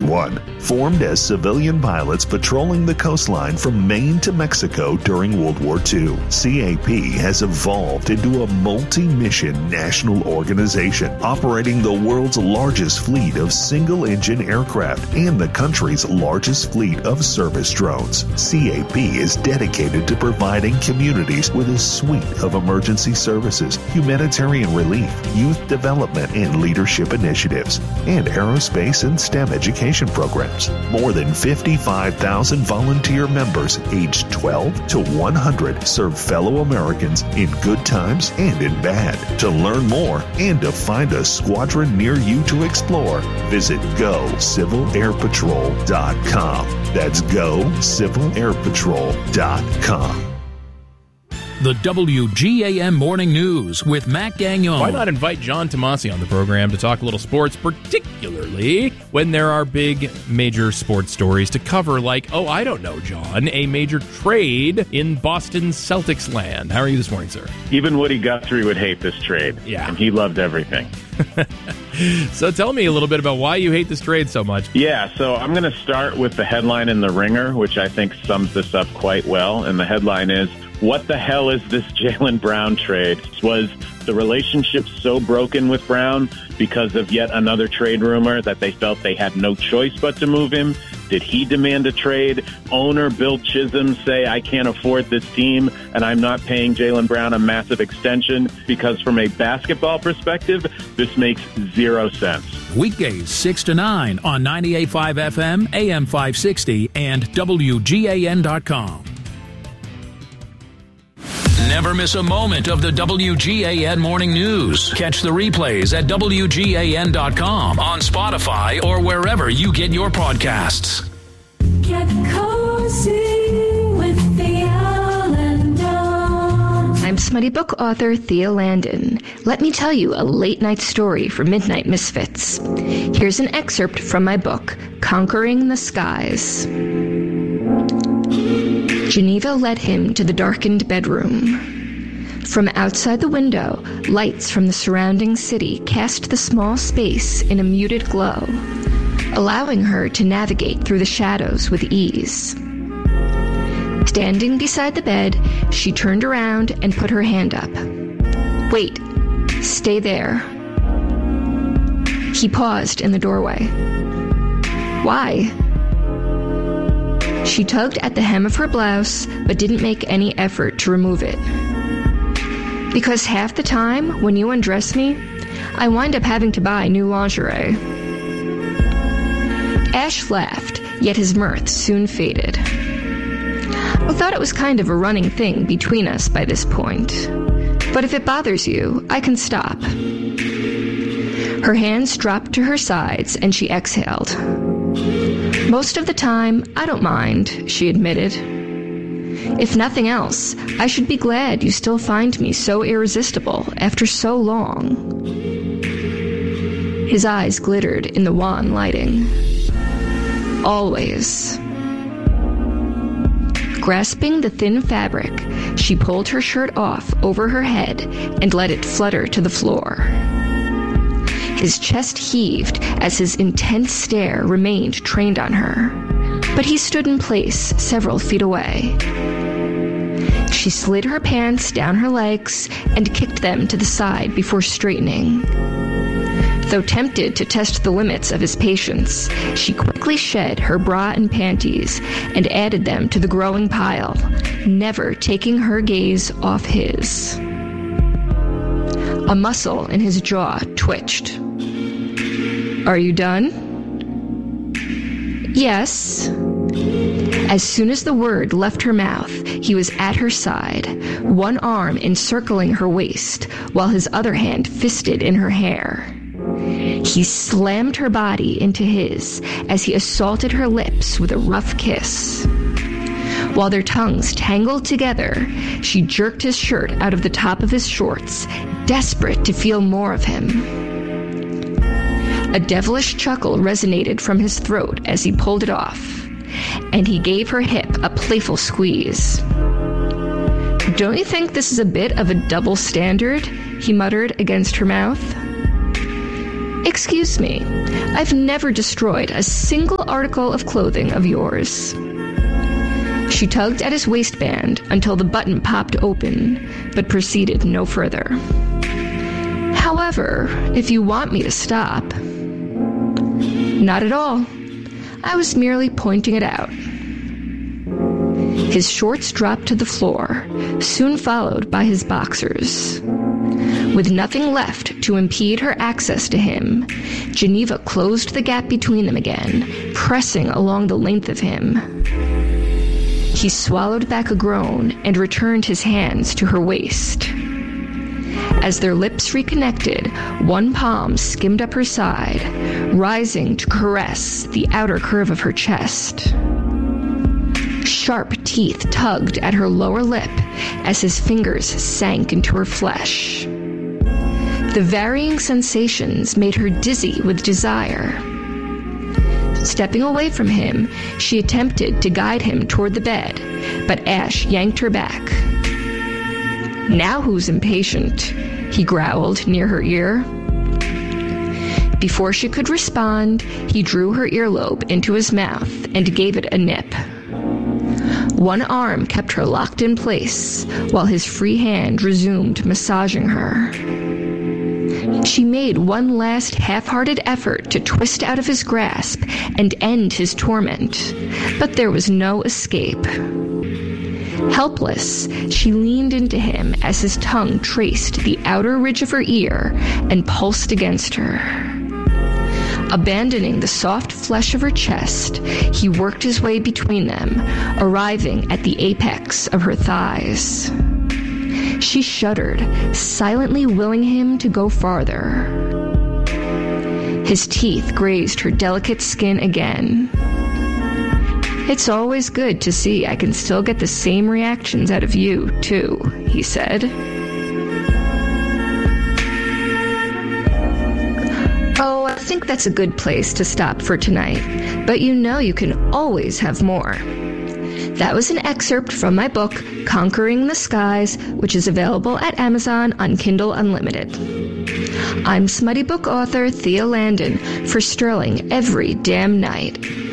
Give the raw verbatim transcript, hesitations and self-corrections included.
thirty-one. Formed as civilian pilots patrolling the coastline from Maine to Mexico during World War Two, C A P has evolved into a multi-mission national organization operating the world's largest fleet of single-engine aircraft and the country's largest fleet of service drones. C A P is dedicated to providing communities with a suite of emergency services, humanitarian relief, youth development and leadership initiatives, and aerospace and STEM education programs. More than fifty-five thousand volunteer members aged twelve to one hundred serve fellow Americans in good times and in bad. To learn more and to find a squadron near you to explore, visit go civil air patrol dot com. That's go civil air patrol dot com. The W G A M Morning News with Matt Gagnon. Why not invite John Tomasi on the program to talk a little sports, particularly when there are big major sports stories to cover, like, oh, I don't know, John, a major trade in Boston Celtics land. How are you this morning, sir? Even Woody Guthrie would hate this trade. Yeah. And he loved everything. So tell me a little bit about why you hate this trade so much. Yeah, so I'm going to start with the headline in The Ringer, which I think sums this up quite well. And the headline is, what the hell is this Jaylen Brown trade? Was the relationship so broken with Brown because of yet another trade rumor that they felt they had no choice but to move him? Did he demand a trade? Owner Bill Chisholm say, I can't afford this team and I'm not paying Jaylen Brown a massive extension? Because from a basketball perspective, this makes zero sense. Weekdays six to nine on ninety-eight point five F M, A M five sixty, and W G A N dot com. Never miss a moment of the W G A N Morning News. Catch the replays at W G A N dot com, on Spotify, or wherever you get your podcasts. Get cozy with Thea Landon. I'm Smutty Book author Thea Landon. Let me tell you a late-night story for Midnight Misfits. Here's an excerpt from my book, Conquering the Skies. Geneva led him to the darkened bedroom. From outside the window, lights from the surrounding city cast the small space in a muted glow, allowing her to navigate through the shadows with ease. Standing beside the bed, she turned around and put her hand up. Wait, stay there. He paused in the doorway. Why? She tugged at the hem of her blouse, but didn't make any effort to remove it. Because half the time, when you undress me, I wind up having to buy new lingerie. Ash laughed, yet his mirth soon faded. I thought it was kind of a running thing between us by this point. But if it bothers you, I can stop. Her hands dropped to her sides, and she exhaled. Most of the time, I don't mind, she admitted. If nothing else, I should be glad you still find me so irresistible after so long. His eyes glittered in the wan lighting. Always. Grasping the thin fabric, she pulled her shirt off over her head and let it flutter to the floor. His chest heaved as his intense stare remained trained on her, but he stood in place several feet away. She slid her pants down her legs and kicked them to the side before straightening. Though tempted to test the limits of his patience, she quickly shed her bra and panties and added them to the growing pile, never taking her gaze off his. A muscle in his jaw twitched. Are you done? Yes. As soon as the word left her mouth, he was at her side, one arm encircling her waist, while his other hand fisted in her hair. He slammed her body into his as he assaulted her lips with a rough kiss. While their tongues tangled together, she jerked his shirt out of the top of his shorts, desperate to feel more of him. A devilish chuckle resonated from his throat as he pulled it off, and he gave her hip a playful squeeze. Don't you think this is a bit of a double standard? He muttered against her mouth. Excuse me, I've never destroyed a single article of clothing of yours. She tugged at his waistband until the button popped open, but proceeded no further. However, if you want me to stop... Not at all. I was merely pointing it out. His shorts dropped to the floor, soon followed by his boxers. With nothing left to impede her access to him, Geneva closed the gap between them again, pressing along the length of him. He swallowed back a groan and returned his hands to her waist. As their lips reconnected, one palm skimmed up her side, rising to caress the outer curve of her chest. Sharp teeth tugged at her lower lip as his fingers sank into her flesh. The varying sensations made her dizzy with desire. Stepping away from him, she attempted to guide him toward the bed, but Ash yanked her back. "Now who's impatient?" he growled near her ear. Before she could respond, he drew her earlobe into his mouth and gave it a nip. One arm kept her locked in place, while his free hand resumed massaging her. She made one last half-hearted effort to twist out of his grasp and end his torment, but there was no escape. Helpless, she leaned into him as his tongue traced the outer ridge of her ear and pulsed against her. Abandoning the soft flesh of her chest, he worked his way between them, arriving at the apex of her thighs. She shuddered, silently willing him to go farther. His teeth grazed her delicate skin again. "It's always good to see I can still get the same reactions out of you, too," he said. "Oh, I think that's a good place to stop for tonight, but you know you can always have more." That was an excerpt from my book, Conquering the Skies, which is available at Amazon on Kindle Unlimited. I'm smutty book author Thea Landon for Sterling Every Damn Night.